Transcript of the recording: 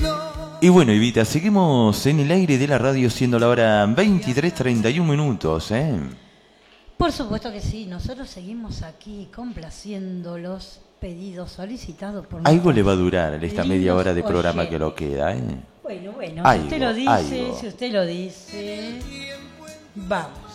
Y bueno, Evita, seguimos en el aire de la radio siendo la hora 23:31 minutos, ¿eh? Por supuesto que sí, nosotros seguimos aquí complaciendo los pedidos solicitados por Algo le va a durar esta media hora de programa oyentes. que lo queda, ¿eh? Bueno, Algo, si usted lo dice, algo. si usted lo dice, vamos.